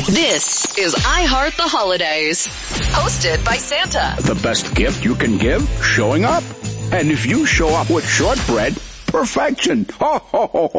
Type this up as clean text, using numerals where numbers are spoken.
This is iHeart the Holidays, hosted by Santa. The best gift you can give? Showing up. And if you show up with shortbread, perfection. Ho, ho, ho, ho.